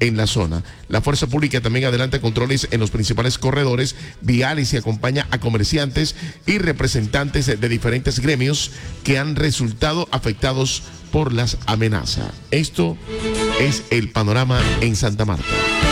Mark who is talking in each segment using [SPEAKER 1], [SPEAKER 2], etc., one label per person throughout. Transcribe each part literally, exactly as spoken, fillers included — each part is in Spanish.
[SPEAKER 1] en la zona. La fuerza pública también adelanta controles en los principales corredores viales y acompaña a comerciantes y representantes de diferentes gremios que han resultado afectados por las amenazas. Esto es el panorama en Santa Marta.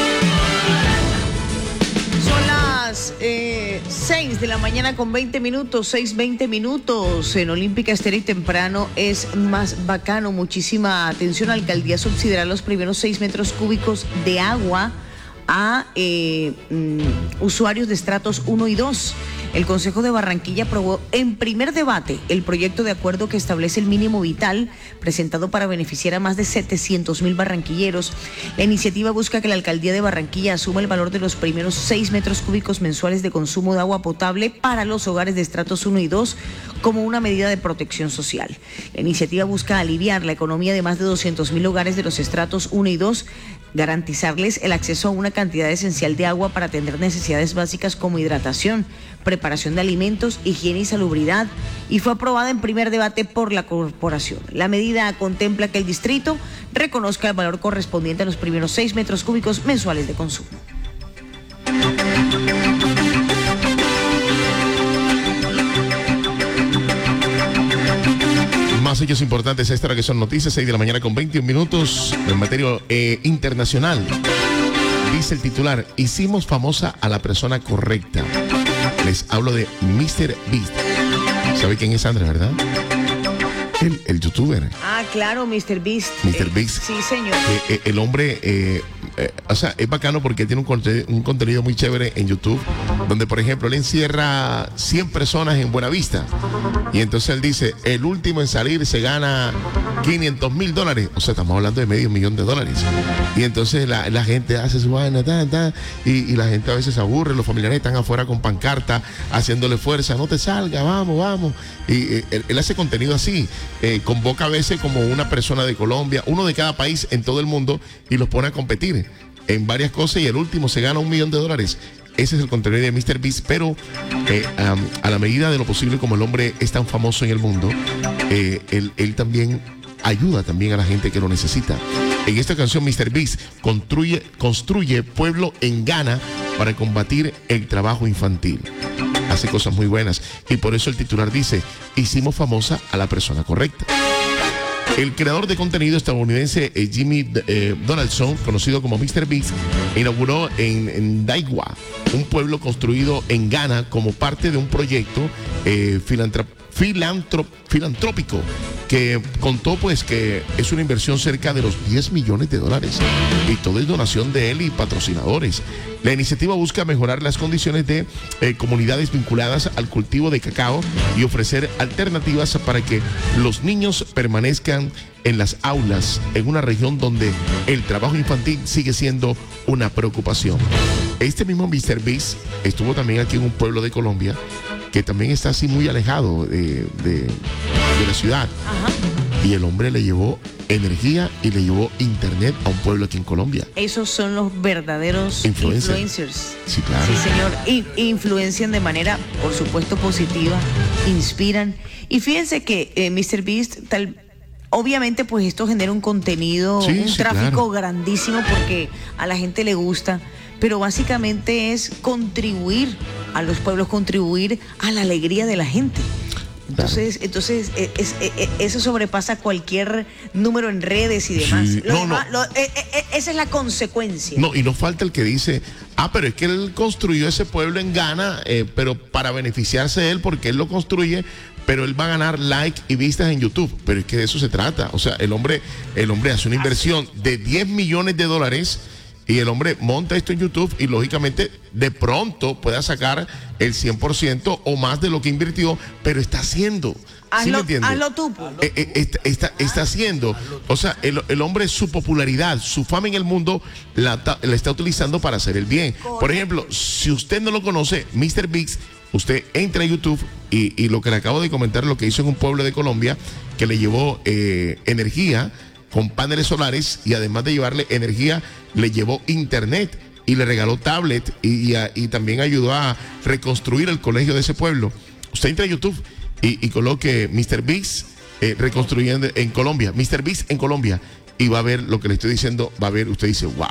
[SPEAKER 2] Son las eh, seis de la mañana con veinte minutos, seis, veinte minutos. En Olímpica Estéreo y temprano es más bacano. Muchísima atención. Alcaldía subsidiará los primeros seis metros cúbicos de agua a eh, mm, usuarios de estratos uno y dos. El Consejo de Barranquilla aprobó en primer debate el proyecto de acuerdo que establece el mínimo vital presentado para beneficiar a más de setecientos mil barranquilleros. La iniciativa busca que la Alcaldía de Barranquilla asuma el valor de los primeros seis metros cúbicos mensuales de consumo de agua potable para los hogares de estratos uno y dos como una medida de protección social. La iniciativa busca aliviar la economía de más de doscientos mil hogares de los estratos uno y dos, garantizarles el acceso a una cantidad esencial de agua para atender necesidades básicas como hidratación, preparación de alimentos, higiene y salubridad, y fue aprobada en primer debate por la corporación. La medida contempla que el distrito reconozca el valor correspondiente a los primeros seis metros cúbicos mensuales de consumo.
[SPEAKER 1] Más hechos importantes extra que son noticias, seis de la mañana con veintiún minutos en materia eh, internacional. Dice el titular, hicimos famosa a la persona correcta. Les hablo de mister Beast. ¿Sabe quién es Andrés, verdad? El, el youtuber.
[SPEAKER 2] Ah, claro, mister Beast.
[SPEAKER 1] mister
[SPEAKER 2] Eh,
[SPEAKER 1] Beast.
[SPEAKER 2] sí, señor.
[SPEAKER 1] Eh, eh, el hombre, eh, eh, o sea, es bacano porque tiene un, conte un contenido muy chévere en YouTube, donde, por ejemplo, él encierra cien personas en Buenavista. Y entonces él dice, el último en salir se gana quinientos mil dólares. O sea, estamos hablando de medio millón de dólares. Y entonces la, la gente hace su vaina, ta, ta, y, y la gente a veces se aburre, los familiares están afuera con pancarta, haciéndole fuerza, no te salga, vamos, vamos. Y eh, él, él hace contenido así, eh, convoca a veces como una persona de Colombia, uno de cada país en todo el mundo, y los pone a competir en varias cosas, y el último se gana un millón de dólares. Ese es el contenido de mister Beast, pero eh, um, a la medida de lo posible, como el hombre es tan famoso en el mundo, eh, él, él también ayuda también a la gente que lo necesita. En esta canción, mister Beast construye, construye pueblo en Ghana para combatir el trabajo infantil. Hace cosas muy buenas y por eso el titular dice, hicimos famosa a la persona correcta. El creador de contenido estadounidense eh, Jimmy eh, Donaldson, conocido como mister Beast, inauguró en, en Daigua, un pueblo construido en Ghana como parte de un proyecto eh, filantrop filantrop filantrópico que contó pues que es una inversión cerca de los diez millones de dólares y todo es donación de él y patrocinadores. La iniciativa busca mejorar las condiciones de eh, comunidades vinculadas al cultivo de cacao y ofrecer alternativas para que los niños permanezcan en las aulas en una región donde el trabajo infantil sigue siendo una preocupación. Este mismo mister Beast estuvo también aquí en un pueblo de Colombia que también está así muy alejado de, de, de la ciudad.
[SPEAKER 2] Ajá.
[SPEAKER 1] Y el hombre le llevó energía y le llevó internet a un pueblo aquí en Colombia.
[SPEAKER 2] Esos son los verdaderos
[SPEAKER 1] Influencer.
[SPEAKER 2] influencers.
[SPEAKER 1] Sí, claro.
[SPEAKER 2] Sí, señor. Y influencian de manera, por supuesto, positiva, inspiran. Y fíjense que eh, mister Beast, tal, obviamente, pues esto genera un contenido,
[SPEAKER 1] sí,
[SPEAKER 2] un
[SPEAKER 1] sí,
[SPEAKER 2] tráfico
[SPEAKER 1] claro.
[SPEAKER 2] grandísimo porque a la gente le gusta. Pero básicamente es contribuir a los pueblos, contribuir a la alegría de la gente. Entonces, claro. entonces es, es, es, eso sobrepasa cualquier número en redes y demás.
[SPEAKER 1] Sí.
[SPEAKER 2] Lo
[SPEAKER 1] No,
[SPEAKER 2] demás
[SPEAKER 1] no.
[SPEAKER 2] lo, eh, eh, esa es la consecuencia.
[SPEAKER 1] No, y no falta el que dice, ah, pero es que él construyó ese pueblo en Ghana, eh, pero para beneficiarse de él, porque él lo construye, pero él va a ganar like y vistas en YouTube. Pero es que de eso se trata. O sea, el hombre, el hombre hace una inversión de diez millones de dólares y el hombre monta esto en YouTube y lógicamente de pronto pueda sacar el cien por ciento o más de lo que invirtió, pero está haciendo. ¿Sí me entiendes?
[SPEAKER 2] Hazlo tú. Pues.
[SPEAKER 1] Eh, eh, está, está, está haciendo. O sea, el, el hombre, su popularidad, su fama en el mundo, la, la está utilizando para hacer el bien. Por ejemplo, si usted no lo conoce, mister Beast, usted entra a YouTube y, y lo que le acabo de comentar, lo que hizo en un pueblo de Colombia, que le llevó eh, energía con paneles solares y además de llevarle energía, le llevó internet y le regaló tablet y, y, a, y también ayudó a reconstruir el colegio de ese pueblo. Usted entra a YouTube y, y coloque mister Beast eh, reconstruyendo en Colombia, mister Beast en Colombia, y va a ver lo que le estoy diciendo, va a ver, usted dice, wow.